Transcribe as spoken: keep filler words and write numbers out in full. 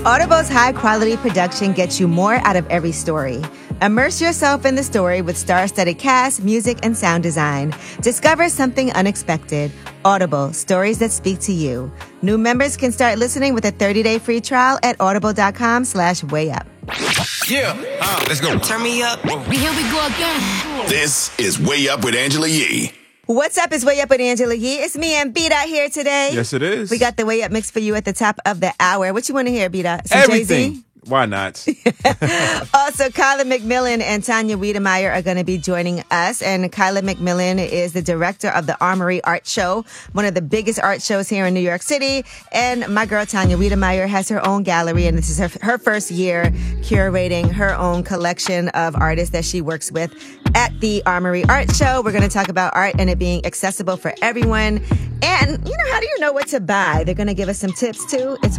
Audible's high-quality production gets you more out of every story. Immerse yourself in the story with star-studded cast, music, and sound design. Discover something unexpected. Audible, stories that speak to you. New members can start listening with a thirty-day free trial at audible.com slash way up. Yeah, uh, let's go. Turn me up. Here we go again. This is Way Up with Angela Yee. What's up? It's Way Up with Angela Yee. It's me and B-Dot here today. Yes, it is. We got the Way Up mix for you at the top of the hour. What you want to hear, B-Dot? Some Everything. Jay-Z? Why not? Also, Kyla McMillan and Tanya Wiedemeyer are going to be joining us. And Kyla McMillan is the director of the Armory Art Show, one of the biggest art shows here in New York City. And my girl, Tanya Wiedemeyer, has her own gallery. And this is her, her first year curating her own collection of artists that she works with at the Armory Art Show. We're going to talk about art and it being accessible for everyone. And, you know, how do you know what to buy? They're going to give us some tips, too. It's